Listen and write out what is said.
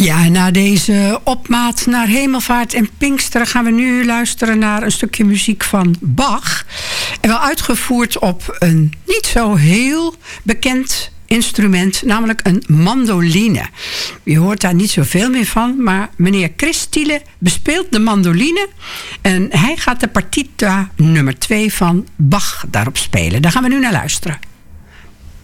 Ja, na deze opmaat naar Hemelvaart en Pinksteren gaan we nu luisteren naar een stukje muziek van Bach. En wel uitgevoerd op een niet zo heel bekend instrument, namelijk een mandoline. Je hoort daar niet zoveel meer van, maar meneer Chris Thiele bespeelt de mandoline en hij gaat de partita nummer 2 van Bach daarop spelen. Daar gaan we nu naar luisteren.